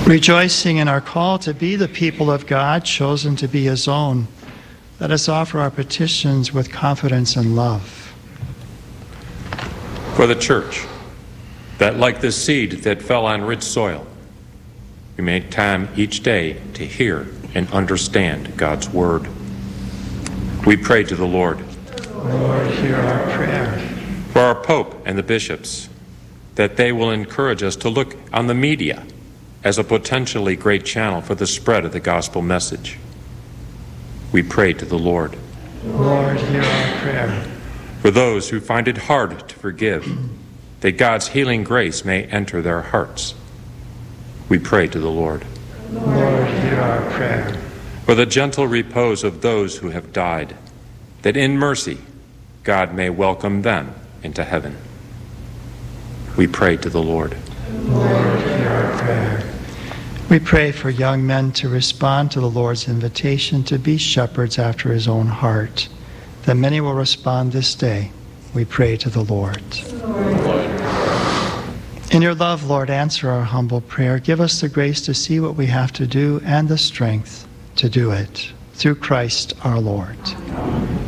Rejoicing in our call to be the people of God, chosen to be His own, let us offer our petitions with confidence and love. For the church, that like the seed that fell on rich soil, we make time each day to hear and understand God's word. We pray to the Lord. Lord, hear our prayer. For our Pope and the bishops, that they will encourage us to look on the media as a potentially great channel for the spread of the gospel message. We pray to the Lord. Lord, hear our prayer. For those who find it hard to forgive, that God's healing grace may enter their hearts. We pray to the Lord. Lord, hear our prayer. For the gentle repose of those who have died, that in mercy God may welcome them into heaven. We pray to the Lord. Lord, hear our prayer. We pray for young men to respond to the Lord's invitation to be shepherds after His own heart, that many will respond this day. We pray to the Lord. In your love, Lord, answer our humble prayer. Give us the grace to see what we have to do and the strength to do it. Through Christ our Lord.